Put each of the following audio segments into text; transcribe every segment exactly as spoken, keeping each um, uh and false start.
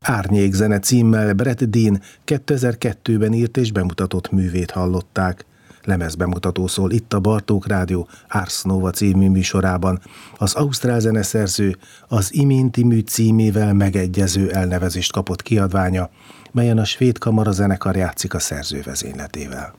Árnyékzene címmel Brett Dean kétezer-kettőben írt és bemutatott művét hallották. Lemezbemutató szól itt a Bartók Rádió Ars Nova című műsorában. Az ausztrál zeneszerző az iménti mű címével megegyező elnevezést kapott kiadványa, melyen a svéd kamarazenekar játszik a szerző vezényletével.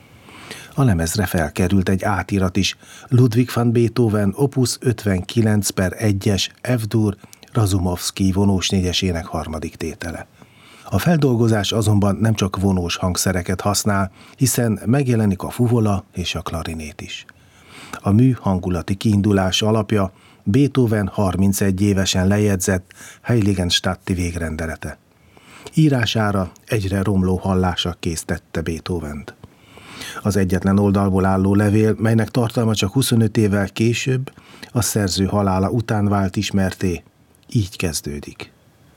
A lemezre felkerült egy átirat is, Ludwig van Beethoven opus ötvenkilenc per egyes F-dur Razumovsky vonós négyesének harmadik tétele. A feldolgozás azonban nem csak vonós hangszereket használ, hiszen megjelenik a fuvola és a klarinét is. A mű hangulati kiindulás alapja Beethoven harmincegy évesen lejegyzett Heiligenstadti végrendelete. Írására egyre romló hallása késztette Beethovent. Az egyetlen oldalból álló levél, melynek tartalma csak huszonöt évvel később, a szerző halála után vált ismerté, így kezdődik.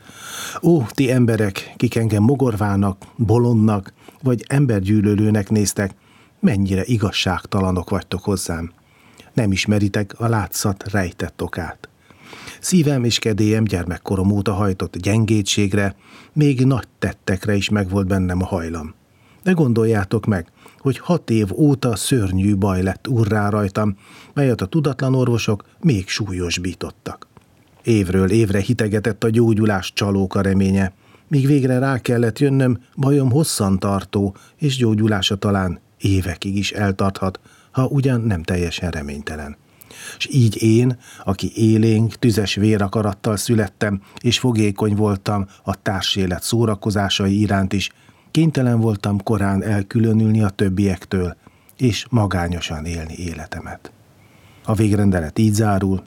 Ó, ti emberek, kik engem mogorvának, bolondnak, vagy embergyűlölőnek néztek, mennyire igazságtalanok vagytok hozzám. Nem ismeritek a látszat rejtett okát. Szívem és kedélyem gyermekkorom óta hajtott gyengétségre, még nagy tettekre is megvolt bennem a hajlam. De gondoljátok meg, hogy hat év óta szörnyű baj lett urrá rajtam, melyet a tudatlan orvosok még súlyosbítottak. Évről évre hitegetett a gyógyulás csalóka reménye, míg végre rá kellett jönnöm, bajom hosszantartó, és gyógyulása talán évekig is eltarthat, ha ugyan nem teljesen reménytelen. S így én, aki élénk, tüzes vérakarattal születtem, és fogékony voltam a társélet szórakozásai iránt is, kénytelen voltam korán elkülönülni a többiektől, és magányosan élni életemet. A végrendelet így zárul,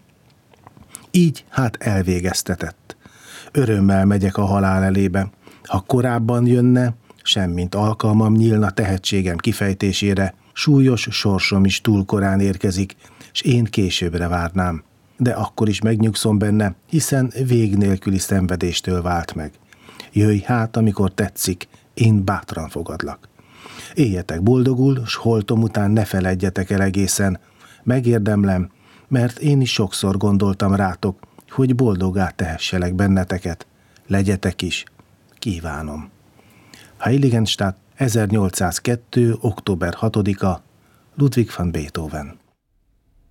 így hát elvégeztetett. Örömmel megyek a halál elébe. Ha korábban jönne, semmint alkalmam nyílna tehetségem kifejtésére, súlyos sorsom is túl korán érkezik, s én későbbre várnám. De akkor is megnyugszom benne, hiszen vég nélküli szenvedéstől vált meg. Jöjj hát, amikor tetszik, én bátran fogadlak. Éljetek boldogul, s holtom után ne feledjetek el egészen. Megérdemlem, mert én is sokszor gondoltam rátok, hogy boldoggá tehesselek benneteket. Legyetek is, kívánom. Heiligenstadt, ezernyolcszázkettő. október hatodika. Ludwig van Beethoven.